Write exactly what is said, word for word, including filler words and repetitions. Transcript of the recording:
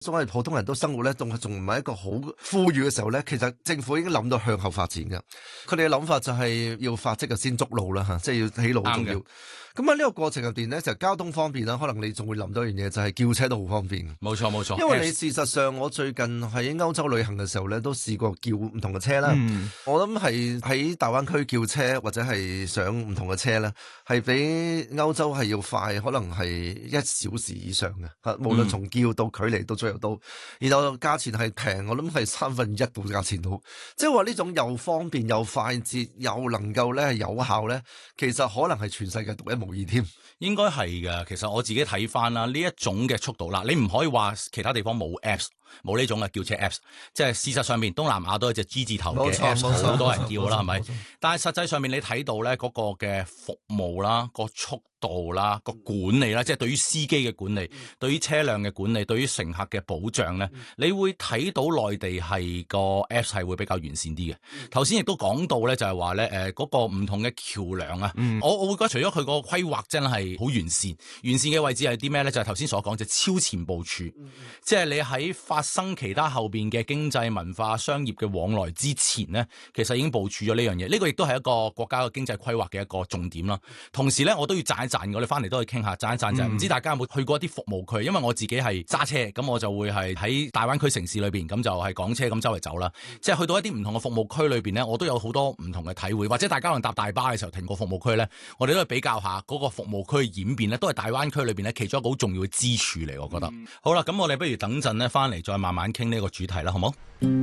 所謂普通人都生活咧，仲係仲唔係一個好富裕嘅時候咧，其實政府已經諗到向後發展嘅。佢哋嘅諗法就係要發跡就先築路啦，吓，即係要起路好重要。咁喺呢個過程入邊咧，就交通方便啦，可能你仲會諗到一樣嘢，就係叫車都好方便。 冇錯冇錯， 因為你事實上，我最近喺歐洲旅行嘅時候咧，都試過叫唔同嘅車啦。嗯、我諗係喺大灣區叫車或者係上唔同嘅車咧，係比歐洲係要快，可能係一小時以上嘅。吓，無論從叫到距離到最後到，然後價錢係平，我諗係三分一到價錢到。即係話呢種又方便又快捷又能夠咧有效咧，其實可能係全世界獨一無二添。 應該係嘅。其實我自己睇翻啦，呢一種嘅速度啦，你唔可以話其他地方冇 apps。冇呢種嘅叫車 apps， 即係事實上面東南亞都係隻 G 字頭嘅 apps， 好多人叫啦，係咪？但係實際上面你睇到咧嗰個嘅服務啦，個速度啦，個管理啦，即係對於司機嘅管理，嗯、對於車輛嘅管理，對於乘客嘅保障咧，嗯、你會睇到內地係個 apps 係會比較完善啲嘅。頭先亦都講到咧，就係話咧誒嗰個唔同嘅橋樑啊，嗯、我我會覺得除咗佢個規劃真係好完善，完善嘅位置係啲咩咧？就係頭先所講就超前部署，嗯、即係你喺發生其他後邊嘅經濟文化商業嘅往來之前呢，其實已經部署咗呢樣嘢。呢個亦都係一個國家嘅經濟規劃嘅一個重點啦。同時咧，我都要讚一讚，我哋翻嚟都可以傾下讚一讚就係，唔知大家有冇去過一啲服務區？因為我自己係揸車，咁我就會係喺大灣區城市裏邊，咁就係港車咁周圍走啦。即係去到一啲唔同嘅服務區裏邊呢，我都有好多唔同嘅體會。或者大家可能搭大巴嘅時候停過服務區呢，我哋都係比較下嗰個服務區嘅演變呢，都係大灣區裏邊呢其中一個好重要嘅支柱嚟。我覺得、嗯、好啦，咁我哋不如等陣呢翻嚟再慢慢傾呢個主題啦，好冇？